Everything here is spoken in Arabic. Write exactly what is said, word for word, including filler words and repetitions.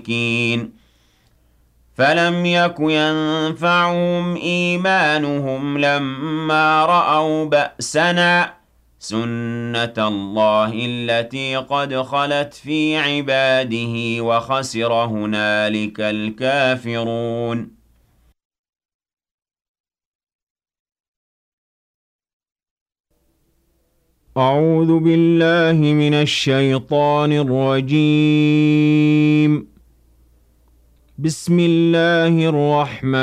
فلم يك ينفعهم إيمانهم لما رأوا بأسنا سنة الله التي قد خلت في عباده وخسر هنالك الكافرون. أعوذ بالله من الشيطان الرجيم. بسم الله الرحمن